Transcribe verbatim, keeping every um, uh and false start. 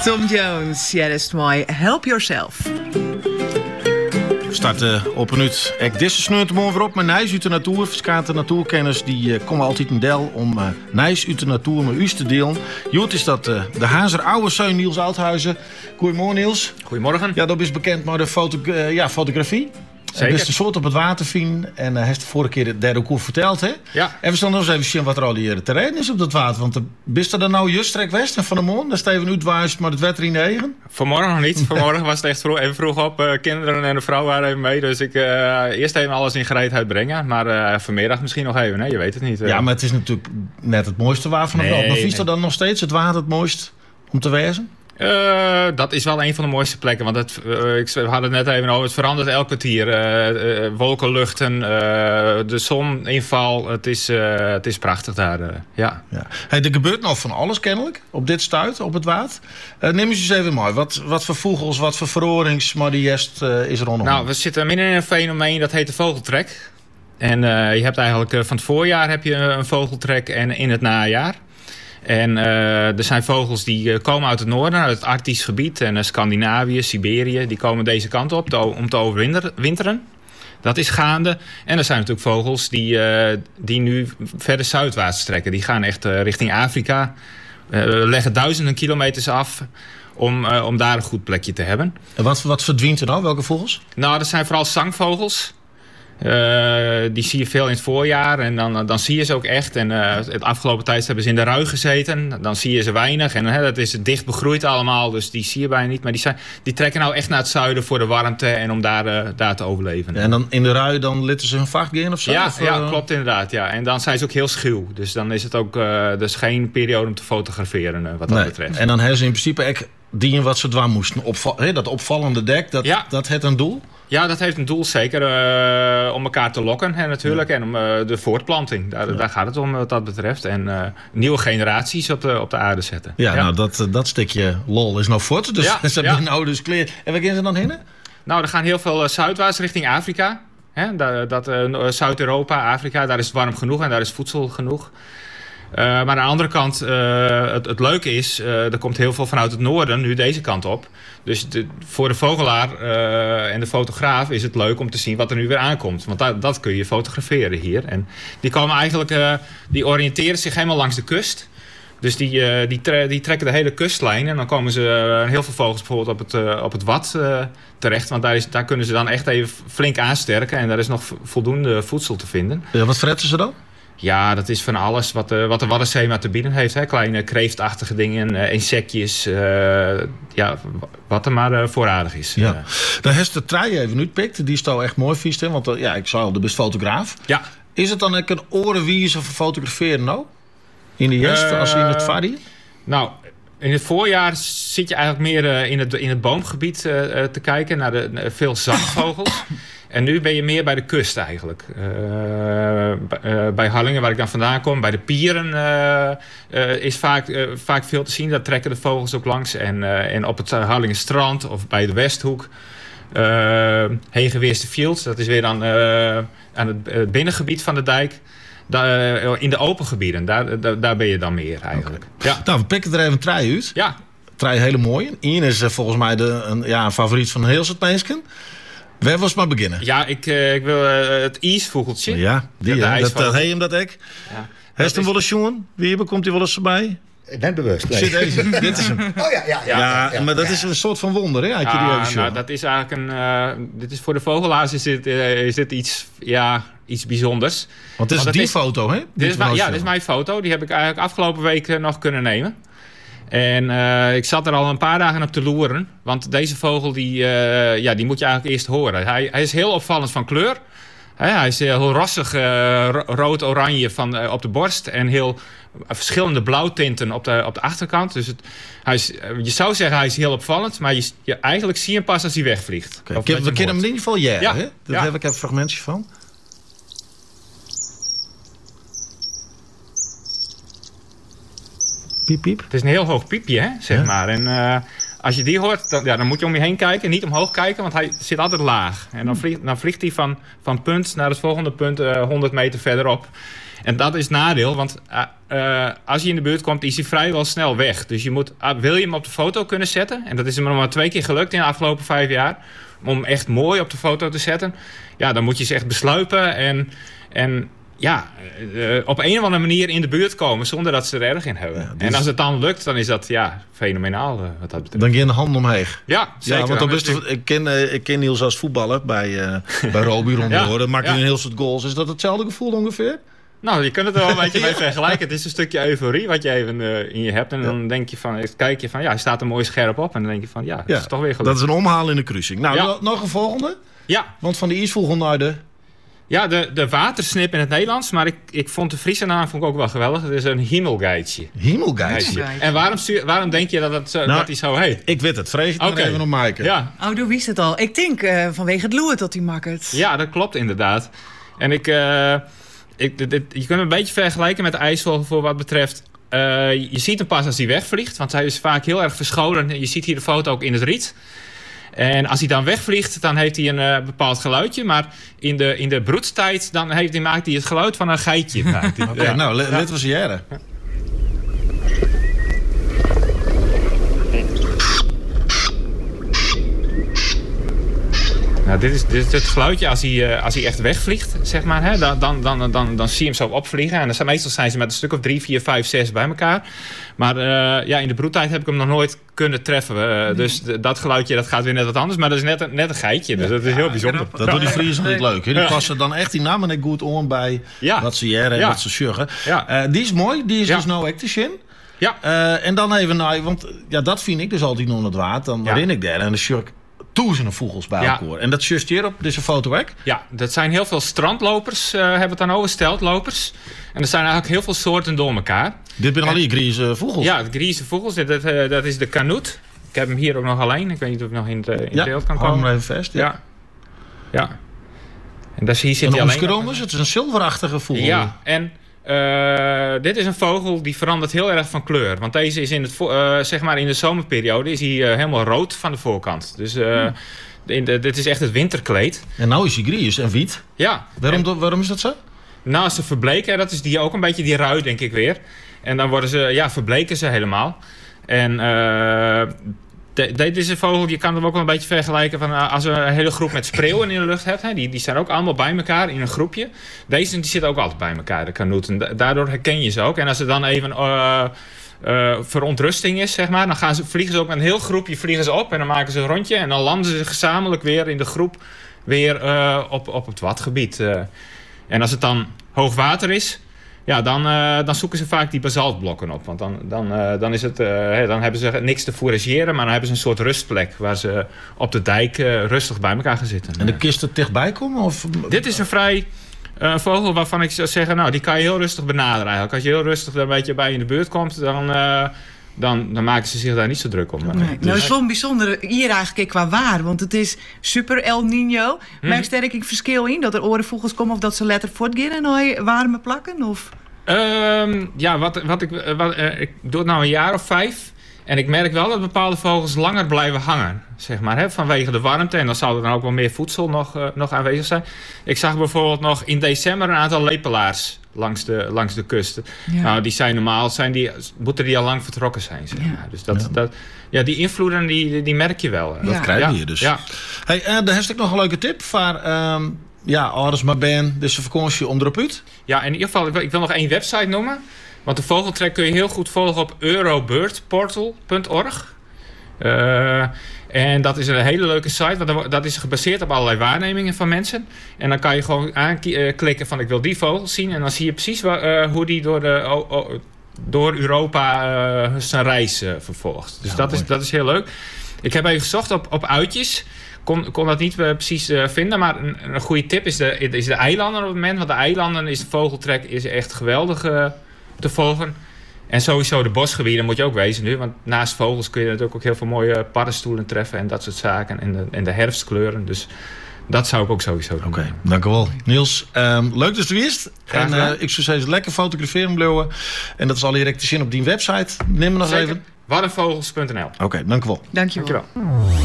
Tom Jones, ja, dat is mooi. Help yourself. We starten op een uur. Ik deze sneurt morgen weer op met Nijs uit de natuur. Verschillende natuurkenners die uh, komen altijd in Del om uh, Nijs uit de natuur met u te delen. Joet is dat uh, de Hazer oude zoon Niels Oudhuizen. Goedemorgen Niels. Goedemorgen. Ja, dat is bekend maar de foto, uh, ja, fotografie. Zeker. Dus de soort op het water vinden. En hij uh, heeft de vorige keer de derde koer verteld, hè? Ja. En we zullen nog eens even zien wat er al hier te rijden is op dat water. Want bist er dan nou juist trek west en van de morgen? Daar steven uitwaast, maar het wetter in de egen? Vanmorgen nog niet. Vanmorgen was het echt vroeg, even vroeg op. Uh, kinderen en de vrouw waren even mee. Dus ik uh, eerst even alles in gereedheid brengen. Maar uh, vanmiddag misschien nog even. Nee, je weet het niet. Uh. Ja, maar het is natuurlijk net het mooiste waar van de nee, wereld. Maar vies nee. er dan nog steeds het water het mooist om te wezen? Uh, dat is wel een van de mooiste plekken. Want het, uh, ik, we hadden het net even over. Het verandert elk kwartier. Uh, uh, wolkenluchten, uh, de zoninval. Het is, uh, het is prachtig daar. Uh, ja. Ja. Hey, er gebeurt nog van alles kennelijk op dit stuit, op het water. Uh, neem eens eens even mooi. Wat, wat voor vogels, wat voor verorings, maar die jest uh, is er rondom? Nou, we zitten midden in een fenomeen dat heet de vogeltrek. En uh, je hebt eigenlijk uh, van het voorjaar heb je een vogeltrek en in het najaar. En uh, er zijn vogels die uh, komen uit het noorden, uit het Arktisch gebied. En uh, Scandinavië, Siberië, die komen deze kant op te, om te overwinteren. Dat is gaande. En er zijn natuurlijk vogels die, uh, die nu verder zuidwaarts trekken. Die gaan echt uh, richting Afrika. Uh, leggen duizenden kilometers af om, uh, om daar een goed plekje te hebben. En wat, wat verdwijnt er nou? Welke vogels? Nou, dat zijn vooral zangvogels. Uh, die zie je veel in het voorjaar en dan, dan zie je ze ook echt. En uh, het afgelopen tijd hebben ze in de rui gezeten. Dan zie je ze weinig. En uh, dat is dicht begroeid allemaal, dus die zie je bijna niet. Maar die, zijn, die trekken nou echt naar het zuiden voor de warmte en om daar, uh, daar te overleven. Ja, en dan in de rui dan litten ze hun vacht gaan of zo? Ja, of, uh... ja, klopt inderdaad. Ja. En dan zijn ze ook heel schuw. Dus dan is het ook uh, dus geen periode om te fotograferen uh, wat dat nee. betreft. En dan hebben ze in principe echt dienen wat ze dwaan moesten. Opval- he, dat opvallende dek, dat, ja. dat heeft een doel? Ja, dat heeft een doel zeker uh, om elkaar te lokken hè, natuurlijk. Ja. En om uh, de voortplanting. Daar, ja. daar gaat het om wat dat betreft. En uh, nieuwe generaties op de, op de aarde zetten. Ja, ja. nou dat, dat stukje lol is nog voort. Dus ja. ze hebben ja. nou dus kleer. En waar gaan ze dan heen? Nou, er gaan heel veel uh, zuidwaarts richting Afrika. Hè? Dat, dat, uh, Zuid-Europa, Afrika, daar is het warm genoeg en daar is voedsel genoeg. Uh, maar aan de andere kant, uh, het, het leuke is, uh, er komt heel veel vanuit het noorden nu deze kant op. Dus de, voor de vogelaar uh, en de fotograaf is het leuk om te zien wat er nu weer aankomt. Want dat, dat kun je fotograferen hier. En die komen eigenlijk, uh, die oriënteren zich helemaal langs de kust. Dus die, uh, die, tre- die trekken de hele kustlijn. En dan komen ze uh, heel veel vogels bijvoorbeeld op het, uh, op het Wad uh, terecht. Want daar, is, daar kunnen ze dan echt even flink aansterken. En daar is nog voldoende voedsel te vinden. Ja, wat fretten ze dan? Ja, dat is van alles wat de, wat de Waddenzee maar te bieden heeft. Hè. Kleine kreeftachtige dingen, uh, insectjes. Uh, ja, wat er maar uh, voorradig is. Ja. Uh. Dan heeft de trui even uitpikt. Die is toch echt mooi vies. Hè? Want uh, ja, ik zou al de best fotograaf. Ja. Is het dan ook een orenwiezer voor fotograferen nou? In de jest, uh, als in het varie? Nou, in het voorjaar zit je eigenlijk meer uh, in, het, in het boomgebied uh, te kijken. Naar de, uh, veel zangvogels. En nu ben je meer bij de kust eigenlijk. Uh, uh, bij Harlingen, waar ik dan vandaan kom, bij de pieren uh, uh, is vaak, uh, vaak veel te zien. Daar trekken de vogels ook langs. En, uh, en op het Harlingenstrand of bij de Westhoek. Uh, Hegeweerste Fields, dat is weer dan uh, aan het uh, binnengebied van de dijk. Da, uh, in de open gebieden, daar, daar, daar ben je dan meer eigenlijk. Okay. Ja. Nou, we pikken er even een trui uit. Ja. Trui hele mooie. Ian is uh, volgens mij de, een, ja, een favoriet van heel soort mensen. Waar was maar beginnen? Ja, ik, uh, ik wil uh, het ijsvogeltje. Ja, die, ja, dat, dat heet hem dat ik. Ja. Heeft hem wel eens jongen? Wie komt hij wel eens voorbij? Net bewust. Nee. Zit deze. Dit is hem. Oh ja, ja, ja. Ja, ja, ja maar dat ja. is een soort van wonder, hè? Had je ja, die nou, dat is eigenlijk een. Uh, dit is voor de vogelaars is dit, uh, is dit iets, ja, iets bijzonders. Want dit is Want die is, foto, hè? Dit is mijn, ja, dit is mijn foto. Die heb ik eigenlijk afgelopen week uh, nog kunnen nemen. En uh, ik zat er al een paar dagen op te loeren. Want deze vogel, die, uh, ja, die moet je eigenlijk eerst horen. Hij, hij is heel opvallend van kleur. He, hij is heel rossig, uh, rood-oranje van, uh, op de borst. En heel uh, verschillende blauwtinten op de, op de achterkant. Dus het, hij is, uh, je zou zeggen hij is heel opvallend. Maar je, je, eigenlijk zie je hem pas als hij wegvliegt. Okay. We, we kennen hem in ieder geval ja, ja. Hè? Dat ja. heb ik even fragmentjes van. Piep, piep. Het is een heel hoog piepje, hè, zeg ja. maar. En uh, als je die hoort, dan, ja, dan moet je om je heen kijken. Niet omhoog kijken, want hij zit altijd laag. En dan vliegt, dan vliegt hij van, van punt naar het volgende punt uh, honderd meter verderop. En dat is het nadeel, want uh, uh, als je in de buurt komt, is hij vrijwel snel weg. Dus je moet, uh, wil je hem op de foto kunnen zetten, en dat is hem nog maar twee keer gelukt in de afgelopen vijf jaar, om hem echt mooi op de foto te zetten, ja, dan moet je ze echt besluipen en... en ja, uh, op een of andere manier in de buurt komen zonder dat ze er erg in hebben. Ja, dus... En als het dan lukt, dan is dat ja, fenomenaal uh, wat dat betreft. Dan ga je de hand omheen. Ja, zeker. Ja, want dan best, ik, ken, uh, ik ken Niels als voetballer bij, uh, bij Roby rond ja, Dan maakt hij ja. een heel soort goals. Is dat hetzelfde gevoel ongeveer? Nou, je kunt het er wel een beetje mee vergelijken. Het is een stukje euforie wat je even uh, in je hebt. En dan ja. denk je van, kijk je van, ja, hij staat er mooi scherp op. En dan denk je van, ja, dat ja, is toch weer gelukt. Dat is een omhaal in de kruising. Nou, ja. nog een volgende? Ja. Want van de ijsvogel naar de... Ja, de, de watersnip in het Nederlands. Maar ik, ik vond de Friese naam vond ik ook wel geweldig. Het is een hemelgeitje. Hemelgeitje? En waarom, stuur, waarom denk je dat, het, nou, dat die zo heet? Ik weet het. Vrees het okay. even op Maaike. Ja. Oh, doe wist het al. Ik denk uh, vanwege het loer dat hij makkert. Ja, dat klopt inderdaad. En ik... Uh, ik dit, dit, je kunt hem een beetje vergelijken met de ijsvogel voor wat betreft... Uh, je ziet hem pas als hij wegvliegt. Want hij is vaak heel erg verscholen. Je ziet hier de foto ook in het riet. En als hij dan wegvliegt, dan heeft hij een uh, bepaald geluidje. Maar in de, in de broedstijd dan heeft hij, maakt hij het geluid van een geitje. Oké, okay, ja. nou, let ja. was jaren. Ja. Nou, dit, is, dit is het geluidje als hij, uh, als hij echt wegvliegt, zeg maar. Hè? Dan, dan, dan, dan, dan zie je hem zo opvliegen. En dan zijn, meestal zijn ze met een stuk of drie, vier, vijf, zes bij elkaar. Maar uh, ja, in de broedtijd heb ik hem nog nooit kunnen treffen. Uh, nee. Dus de, dat geluidje dat gaat weer net wat anders. Maar dat is net een, net een geitje. Dus dat is heel ja, bijzonder. Dat doen die Friesen niet leuk. Hè? Die passen dan echt die namen net goed om bij ja. wat ze jaren en ja. wat ze sjuggen. Ja. Uh, die is mooi. Die is ja. dus nou echt in. Ja. Uh, en dan even, nou, want ja, dat vind ik dus altijd nog het waard. Dan ja. ren ik daar en dan sjurk duizenden vogels bij elkaar. Ja. En dat just hier op deze foto ook? Ja, dat zijn heel veel strandlopers, uh, hebben we het dan over, steltlopers. En er zijn eigenlijk heel veel soorten door elkaar. Dit zijn al die grieze vogels? Ja, de grieze vogels. Dat, dat, uh, dat is de kanoet. Ik heb hem hier ook nog alleen. Ik weet niet of ik nog in het, in ja, beeld kan komen. Ja, hem even vast. Ja. Ja. ja. En daar, hier zit hij alleen. Nog, het is een zilverachtige vogel. Ja, en... Uh, dit is een vogel die verandert heel erg van kleur. Want deze is in, het, uh, zeg maar in de zomerperiode is hij uh, helemaal rood van de voorkant. Dus uh, hmm. in de, dit is echt het winterkleed. En nou is hij gries en wit. Ja. Waarom, en, waarom is dat zo? Nou, ze verbleken. Dat is die, ook een beetje die rui, denk ik weer. En dan worden ze, ja, verbleken ze helemaal. En... Uh, Dit is een vogel, je kan hem ook wel een beetje vergelijken van als je een hele groep met spreeuwen in de lucht hebt. Hè, die, die zijn ook allemaal bij elkaar in een groepje. Deze die zitten ook altijd bij elkaar, de kanoeten. Daardoor herken je ze ook. En als er dan even uh, uh, verontrusting is, zeg maar, dan gaan ze, vliegen ze ook met een heel groepje vliegen ze op. En dan maken ze een rondje. En dan landen ze gezamenlijk weer in de groep weer uh, op, op het watgebied. Uh, en als het dan hoog water is... Ja, dan, uh, dan zoeken ze vaak die basaltblokken op. Want dan, dan, uh, dan, is het, uh, hey, dan hebben ze niks te fourageren, maar dan hebben ze een soort rustplek waar ze op de dijk uh, rustig bij elkaar gaan zitten. En de kist er dichtbij komen? Of? Dit is een vrij uh, vogel waarvan ik zou zeggen, nou, die kan je heel rustig benaderen eigenlijk. Als je heel rustig er een beetje bij in de buurt komt, dan... Uh, Dan, dan maken ze zich daar niet zo druk om. Nee. Dus. Nou, het is wel een bijzondere hier eigenlijk qua waar. Want het is super El Niño. Hmm. Merk sterk ik verschil in? Dat er orenvogels komen of dat ze letter voortgaan en dan warme plakken? Of? Um, ja, wat, wat ik, wat, uh, ik doe het nou een jaar of vijf. En ik merk wel dat bepaalde vogels langer blijven hangen. Zeg maar, hè, vanwege de warmte. En dan zou er dan ook wel meer voedsel nog, uh, nog aanwezig zijn. Ik zag bijvoorbeeld nog in december een aantal lepelaars langs de, langs de kusten. Ja. Nou, die zijn normaal, zijn die, moeten die al lang vertrokken zijn. Zeg maar. Ja. Dus dat, ja. Dat, ja, die invloeden die, die merk je wel. Dat ja. krijg je ja. dus. Ja. Hey, uh, daar heb ik nog een leuke tip voor... Um, ja, alles maar ben, dus een vakantie om erop uit. Ja, in ieder geval, ik wil, ik wil nog één website noemen. Want de vogeltrek kun je heel goed volgen op eurobirdportal punt org. Uh, en dat is een hele leuke site, want dat is gebaseerd op allerlei waarnemingen van mensen. En dan kan je gewoon aanklikken van ik wil die vogel zien. En dan zie je precies uh, hoe die door, de, oh, oh, door Europa uh, zijn reis uh, vervolgt. Dus ja, dat, is, dat is heel leuk. Ik heb even gezocht op, op uitjes. Kon, kon dat niet uh, precies uh, vinden, maar een, een goede tip is de, is de eilanden op het moment. Want de eilanden is de vogeltrek is echt geweldig uh, te volgen. En sowieso de bosgebieden moet je ook wezen nu. Want naast vogels kun je natuurlijk ook heel veel mooie paddenstoelen treffen en dat soort zaken. En de, en de herfstkleuren. Dus dat zou ik ook sowieso doen. Oké, okay, dank u wel. Niels, um, leuk dat je er wist. En uh, ik zou zeggen, lekker fotograferen blijven. En dat is al direct te zien op die website. Neem me nog Zeker. even. warmvogels punt n l. Oké, okay, dank u wel. Dank je wel. Dank je wel.